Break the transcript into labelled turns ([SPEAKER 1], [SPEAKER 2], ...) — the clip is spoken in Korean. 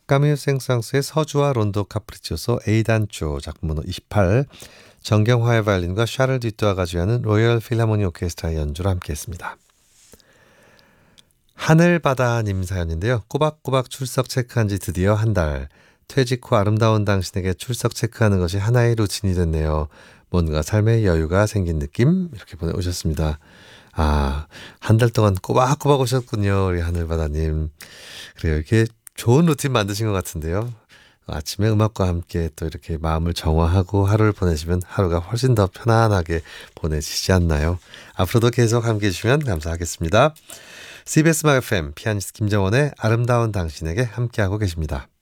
[SPEAKER 1] 까뮤 생상스의 서주와 론도 카프리치오소 A단조 작품 번호 28, 정경화의 바이올린과 샤를 뒤뚜아가 주연은 로열 필하모니 오케스트라의 연주로 함께했습니다. 하늘바다님 사연인데요. 꼬박꼬박 출석 체크한 지 드디어 한 달. 퇴직 후 아름다운 당신에게 출석 체크하는 것이 하나의 루틴이 됐네요. 뭔가 삶의 여유가 생긴 느낌? 이렇게 보내오셨습니다. 아, 한 달 동안 꼬박꼬박 오셨군요. 우리 하늘바다님. 그래요. 이렇게 좋은 루틴 만드신 것 같은데요. 아침에 음악과 함께 또 이렇게 마음을 정화하고 하루를 보내시면 하루가 훨씬 더 편안하게 보내시지 않나요? 앞으로도 계속 함께 해주시면 감사하겠습니다. CBS 음악 FM 피아니스트 김정원의 아름다운 당신에게 함께하고 계십니다.